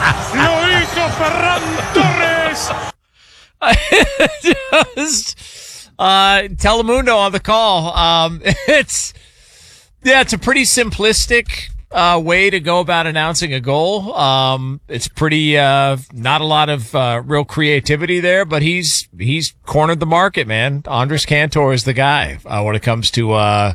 Lo hizo Ferran Torres. Just, Telemundo on the call. It's a pretty simplistic way to go about announcing a goal. It's pretty not a lot of real creativity there, but he's cornered the market, man. Andres Cantor is the guy when it comes to